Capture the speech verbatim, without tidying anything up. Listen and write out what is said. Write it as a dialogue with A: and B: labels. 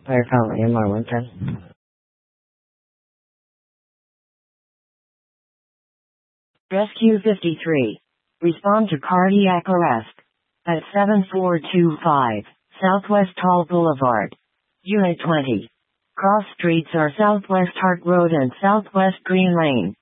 A: Fire Fountain M R one ten. Rescue fifty-three. Respond to cardiac arrest. At seven four two five, Southwest Hall Boulevard. Unit twenty. Cross streets are Southwest Hart Road and Southwest Green Lane.